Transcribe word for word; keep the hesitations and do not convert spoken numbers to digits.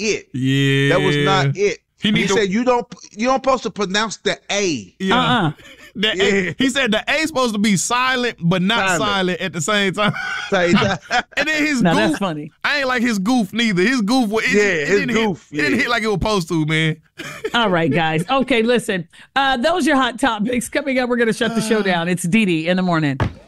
it. Yeah. That was not it. He, He need to, said you don't you don't supposed to pronounce the A. yeah. Uh-uh. The Yeah. A, he said the A supposed to be silent, but not silent, Silent. at the same time. Say that. And then his Now goof. that's funny. I ain't like his goof neither. His goof was it, Yeah, it his didn't goof, Hit, It didn't yeah. hit like it was supposed to, man. All right, guys. Okay, listen. Uh, those are your hot topics. Coming up, we're going to shut the show down. It's Dee Dee in the morning.